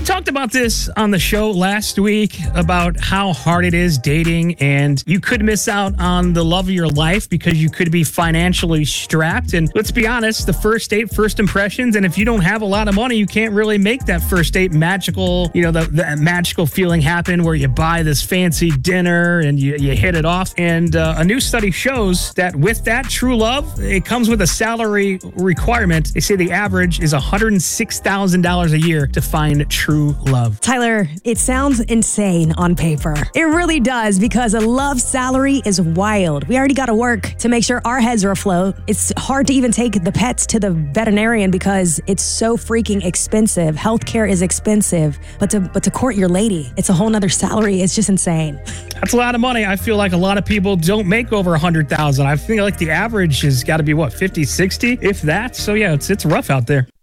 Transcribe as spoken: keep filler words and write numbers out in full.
talked about this on the show last week about how hard it is dating, and you could miss out on the love of your life because you could be financially strapped. And let's be honest, the first date, first impressions, and if you don't have a lot of money, you can't really make that first date magical, you know, the, the magical feeling happen where you buy this fancy dinner and you, you hit it off. And uh, a new study shows that with that true love, it comes with a salary requirement. They say the average is one hundred six thousand dollars a year to find true love. Tyler, it sounds insane on paper. It really does, because a love salary is wild. We already got to work to make sure our heads are afloat. It's hard to even take the pets to the veterinarian because it's so freaking expensive. Healthcare is expensive, but to but to court your lady, it's a whole nother salary. It's just insane. That's a lot of money. I feel like a lot of people don't make over one hundred thousand dollars. I feel like the average has got to be, what, fifty, sixty, if that? So yeah, it's it's rough out there.